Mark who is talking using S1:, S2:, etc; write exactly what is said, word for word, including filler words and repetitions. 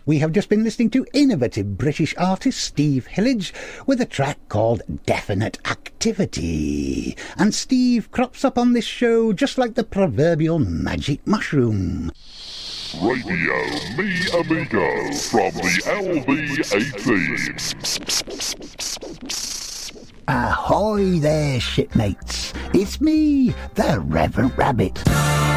S1: We have just been listening to innovative British artist Steve Hillage with a track called Definite Activity. And Steve crops up on this show just like the proverbial magic mushroom.
S2: Radio Me Amigo from the L V eighteen.
S1: Ahoy there, shipmates. It's me, the Reverend Rabbit.